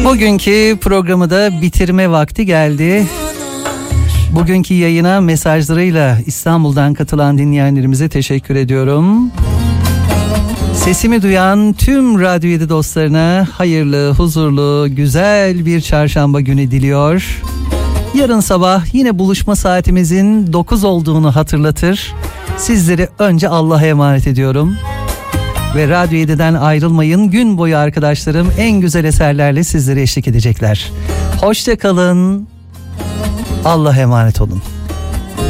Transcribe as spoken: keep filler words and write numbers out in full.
Bugünkü programı da bitirme vakti geldi. Bugünkü yayına mesajlarıyla İstanbul'dan katılan dinleyenlerimize teşekkür ediyorum. Sesimi duyan tüm Radyo yedi dostlarına hayırlı, huzurlu, güzel bir çarşamba günü diliyor. Yarın sabah yine buluşma saatimizin dokuz olduğunu hatırlatır. Sizleri önce Allah'a emanet ediyorum. Ve Radyo yedi'den ayrılmayın. Gün boyu arkadaşlarım en güzel eserlerle sizlere eşlik edecekler. Hoşça kalın. Allah'a emanet olun.